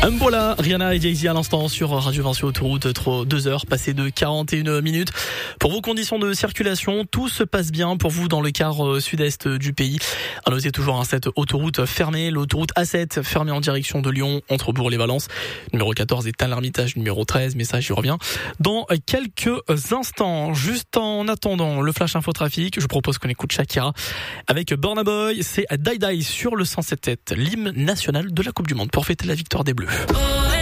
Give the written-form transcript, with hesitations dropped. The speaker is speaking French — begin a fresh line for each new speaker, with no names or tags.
Voilà, Rihanna et Jay-Z à l'instant sur Radio Vinci Autoroute, 2 heures passées de 41 minutes. Pour vos conditions de circulation, tout se passe bien pour vous dans le quart sud-est du pays. À noter toujours cette autoroute fermée, l'autoroute A7 fermée en direction de Lyon, entre Bourg et Valence. Numéro 14 est à l'Ermitage, numéro 13, mais ça j'y reviens dans quelques instants. Juste en attendant le flash infotrafic, je propose qu'on écoute Shakira avec Burna Boy. C'est Die Die sur le 107.7, l'hymne national de la Coupe du Monde pour fêter la victoire des Bleus.